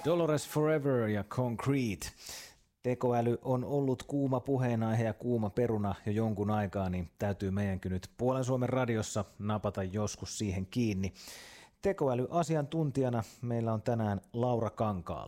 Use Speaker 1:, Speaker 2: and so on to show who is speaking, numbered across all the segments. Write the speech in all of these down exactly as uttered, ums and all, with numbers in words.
Speaker 1: Dolores Forever ja Concrete. Tekoäly on ollut kuuma puheenaihe ja kuuma peruna jo jonkun aikaa, niin täytyy meidänkin nyt Puolen Suomen radiossa napata joskus siihen kiinni. Tekoälyasiantuntijana meillä on tänään Laura Kankaala.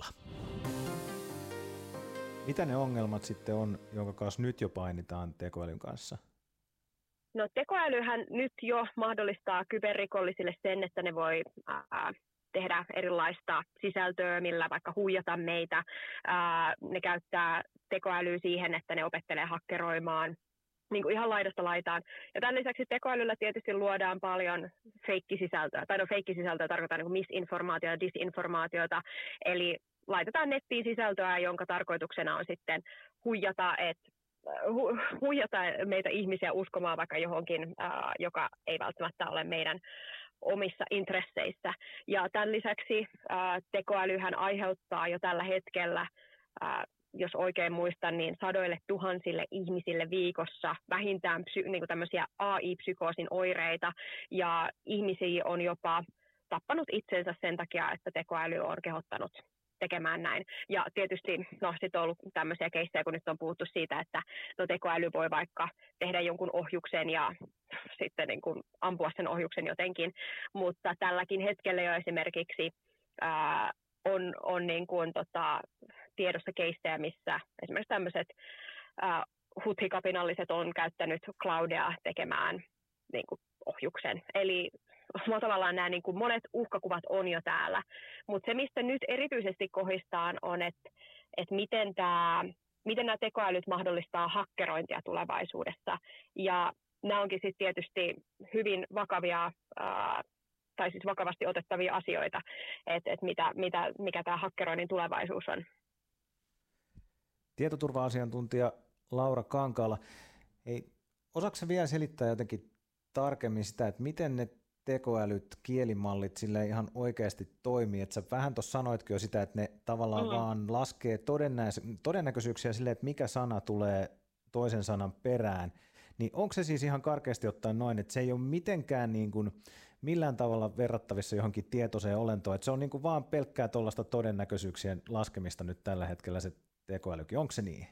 Speaker 1: Mitä ne ongelmat sitten on, jonka kanssa nyt jo painitaan tekoälyn kanssa?
Speaker 2: No tekoälyhän nyt jo mahdollistaa kyberrikollisille sen, että ne voi ää, tehdä erilaista sisältöä, millä vaikka huijata meitä. Ää, ne käyttää tekoälyä siihen, että ne opettelee hakkeroimaan niin kuin ihan laidasta laitaan. Ja tämän lisäksi tekoälyllä tietysti luodaan paljon feikkisisältöä. Tai no feikkisisältöä tarkoittaa niin kuin misinformaatiota ja disinformaatiota. Eli laitetaan nettiin sisältöä, jonka tarkoituksena on sitten huijata, että hu- huijata meitä ihmisiä uskomaan vaikka johonkin, ää, joka ei välttämättä ole meidän omissa intresseissä. Ja tämän lisäksi ää, tekoälyhän aiheuttaa jo tällä hetkellä, ää, jos oikein muistan, niin sadoille tuhansille ihmisille viikossa vähintään psy- niin kuin tämmöisiä A I-psykoosin oireita, ja ihmisiä on jopa tappanut itsensä sen takia, että tekoäly on kehottanut tekemään näin. Ja tietysti no, sitten on ollut tämmöisiä keissejä, kun nyt on puhuttu siitä, että no, tekoäly voi vaikka tehdä jonkun ohjuksen ja sitten niin kuin ampua sen ohjuksen jotenkin, mutta tälläkin hetkellä jo esimerkiksi ää, on, on niin kuin, tota, tiedossa keissejä, missä esimerkiksi tämmöiset ää, huthikapinalliset on käyttänyt Claudea tekemään niin kuin ohjuksen. Eli tavallaan nämä niin kuin monet uhkakuvat on jo täällä, mutta se, mistä nyt erityisesti kohistaan, on, että, että miten, tämä, miten nämä tekoälyt mahdollistaa hakkerointia tulevaisuudessa. Ja nämä onkin sitten tietysti hyvin vakavia, ää, tai siis vakavasti otettavia asioita, että, että mitä, mitä, mikä tämä hakkeroinnin tulevaisuus on.
Speaker 1: Tietoturva-asiantuntija Laura Kankaala, hei, osaatko sä vielä selittää jotenkin tarkemmin sitä, että miten ne tekoälyt, kielimallit sille ihan oikeasti toimii, että sä vähän tuossa sanoitkin jo sitä, että ne tavallaan mm. vaan laskee todennäis- todennäköisyyksiä sille, että mikä sana tulee toisen sanan perään, niin onko se siis ihan karkeasti ottaen noin, että se ei ole mitenkään niin kuin millään tavalla verrattavissa johonkin tietoiseen olentoon, että se on niin kuin vaan pelkkää tuollaista todennäköisyyksien laskemista nyt tällä hetkellä se tekoälykin, onko se niin?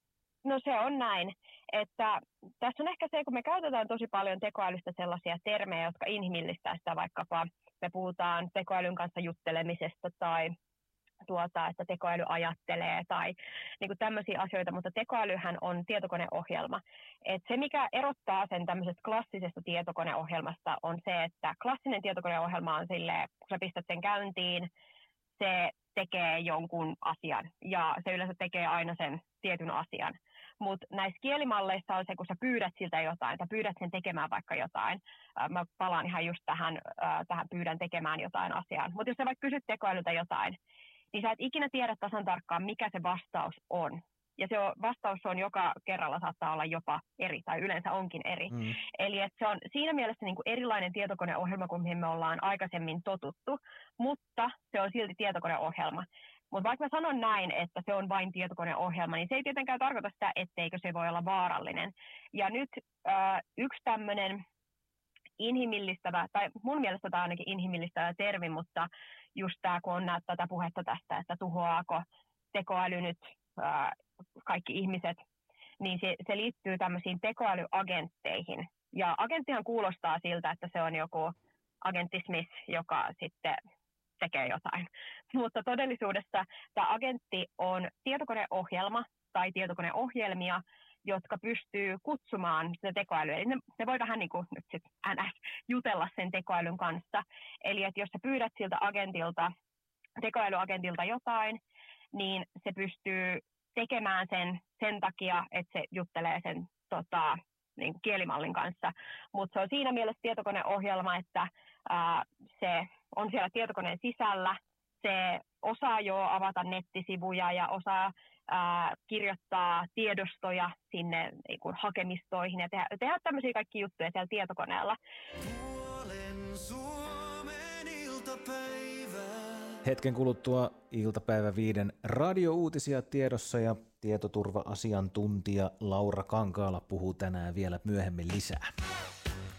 Speaker 2: No se on näin, että tässä on ehkä se, kun me käytetään tosi paljon tekoälystä sellaisia termejä, jotka inhimillistää sitä, vaikkapa me puhutaan tekoälyn kanssa juttelemisesta tai tuota, että tekoäly ajattelee tai niin kuin tämmöisiä asioita, mutta tekoälyhän on tietokoneohjelma. Et se, mikä erottaa sen tämmöisestä klassisesta tietokoneohjelmasta, on se, että klassinen tietokoneohjelma on silleen, kun sä pistät sen käyntiin, se tekee jonkun asian ja se yleensä tekee aina sen tietyn asian. Mutta näissä kielimalleissa on se, kun sä pyydät siltä jotain, tai pyydät sen tekemään vaikka jotain. Mä palaan ihan just tähän, tähän pyydän tekemään jotain asiaan. Mutta jos sä vaikka kysyt tekoälyltä jotain, niin sä et ikinä tiedä tasan tarkkaan, mikä se vastaus on. Ja se on, vastaus on joka kerralla saattaa olla jopa eri, tai yleensä onkin eri. Mm. Eli että se on siinä mielessä niin kuin erilainen tietokoneohjelma, kuin mihin me ollaan aikaisemmin totuttu, mutta se on silti tietokoneohjelma. Mutta vaikka mä sanon näin, että se on vain tietokoneohjelma, niin se ei tietenkään tarkoita sitä, etteikö se voi olla vaarallinen. Ja nyt äh, yksi tämmöinen inhimillistävä, tai mun mielestä tämä on ainakin inhimillistävä termi, mutta just tämä, kun on näet tätä puhetta tästä, että tuhoaako tekoäly nyt äh, kaikki ihmiset, niin se, se liittyy tämmöisiin tekoälyagentteihin. Ja agenttihan kuulostaa siltä, että se on joku agentti Smith, joka sitten tekee jotain. Mutta todellisuudessa tämä agentti on tietokoneohjelma tai tietokoneohjelmia, jotka pystyy kutsumaan sitä tekoälyä. Eli ne, ne voi vähän niin kuin nyt sit ns. Jutella sen tekoälyn kanssa. Eli että jos sä pyydät siltä agentilta, tekoälyagentilta jotain, niin se pystyy tekemään sen sen takia, että se juttelee sen tota, niin kuin kielimallin kanssa. Mutta se on siinä mielessä tietokoneohjelma, että ää, se on siellä tietokoneen sisällä, se osaa jo avata nettisivuja ja osaa ää, kirjoittaa tiedostoja sinne niin kuin hakemistoihin ja tehdä, tehdä tämmöisiä kaikkia juttuja siellä tietokoneella.
Speaker 1: Hetken kuluttua iltapäivä viiden radiouutisia tiedossa ja tietoturva-asiantuntija Laura Kankaala puhuu tänään vielä myöhemmin lisää.